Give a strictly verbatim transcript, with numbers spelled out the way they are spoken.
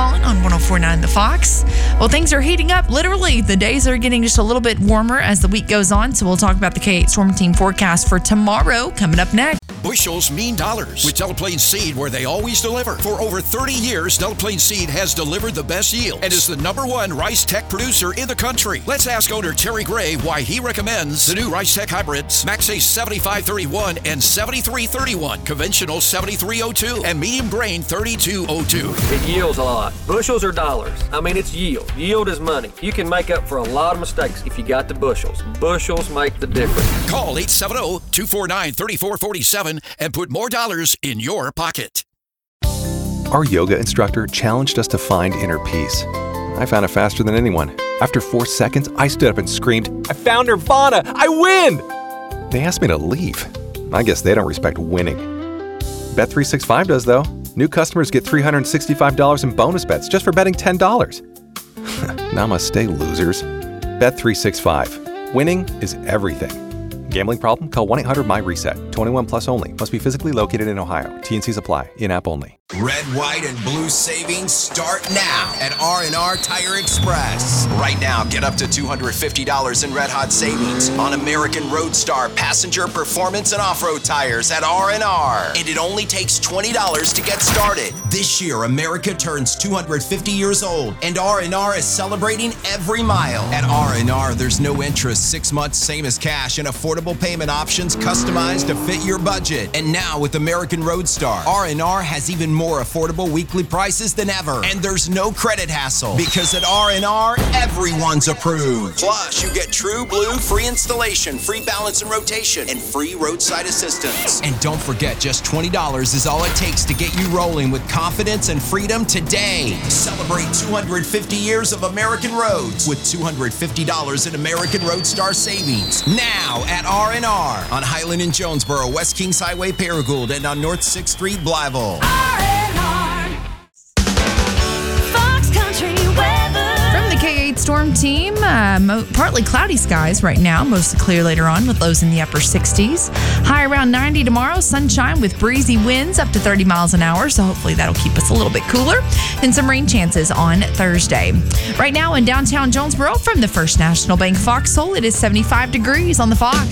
Dawn on one oh four point nine The Fox. Well, things are heating up. Literally, the days are getting just a little bit warmer as the week goes on. So we'll talk about the K eight Storm Team forecast for tomorrow coming up next. Bushels mean dollars with Delaplane Seed, where they always deliver. For over thirty years, Delaplane Seed has delivered the best yield and is the number one rice tech producer in the country. Let's ask owner Terry Gray why he recommends the new rice tech hybrids, Max A seventy-five thirty-one and seventy-three thirty-one, conventional seventy-three oh two, and medium grain thirty-two oh two. It yields a lot. Bushels are dollars. I mean, it's yield. Yield is money. You can make up for a lot of mistakes if you got the bushels. Bushels make the difference. Call eight seven zero, two four nine, three four four seven and put more dollars in your pocket. Our yoga instructor challenged us to find inner peace. I found it faster than anyone. After four seconds, I stood up and screamed, "I found Nirvana! I win!" They asked me to leave. I guess they don't respect winning. Bet three sixty-five does, though. New customers get three hundred sixty-five dollars in bonus bets just for betting ten dollars. Namaste, losers. Bet three sixty-five. Winning is everything. Gambling problem? Call one eight hundred M Y reset. twenty-one plus only. Must be physically located in Ohio. T and Cs apply. In-app only. Red, white, and blue savings start now at R and R Tire Express. Right now, get up to two hundred fifty dollars in red hot savings on American Roadstar passenger performance and off-road tires at R and R. And it only takes twenty dollars to get started. This year, America turns two hundred fifty years old, and R and R is celebrating every mile. At R and R, there's no interest, six months, same as cash, and affordable payment options customized to fit your budget. And now with American Roadstar, R and R has even more affordable weekly prices than ever. And there's no credit hassle, because at R and R, everyone's approved. Plus, you get True Blue free installation, free balance and rotation, and free roadside assistance. And don't forget, just twenty dollars is all it takes to get you rolling with confidence and freedom today. Celebrate two hundred fifty years of American roads with two hundred fifty dollars in American Roadstar savings. Now at R and R on Highland and Jonesboro, West Kings Highway, Paragould, and on North sixth Street, Blytheville. From the K eight Storm Team, uh, mo- partly cloudy skies right now, mostly clear later on with lows in the upper sixties. High around ninety tomorrow, sunshine with breezy winds up to thirty miles an hour, so hopefully that'll keep us a little bit cooler. And some rain chances on Thursday. Right now in downtown Jonesboro from the First National Bank Foxhole, it is seventy-five degrees on the Fox.